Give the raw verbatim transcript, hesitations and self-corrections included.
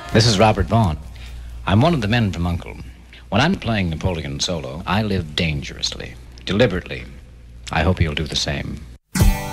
This is Robert Vaughn. I'm one of the men from Uncle. When I'm playing Napoleon solo, I live dangerously, deliberately. I hope you'll do the same.